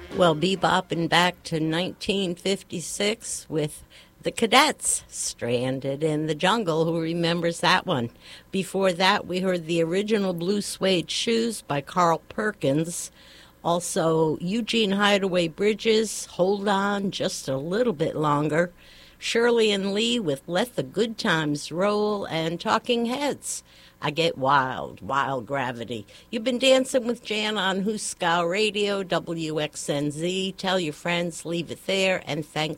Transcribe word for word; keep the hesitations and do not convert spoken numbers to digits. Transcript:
Well, bebopping back to nineteen fifty-six with the Cadets, Stranded in the Jungle. Who remembers that one? Before that, we heard the original Blue Suede Shoes by Carl Perkins. Also, Eugene Hideaway Bridges, Hold On Just a Little Bit Longer. Shirley and Lee with Let the Good Times Roll, and Talking Heads, I Get Wild, Wild Gravity. You've been dancing with Jan on Huskow Radio, W X N Z. Tell your friends, leave it there, and thanks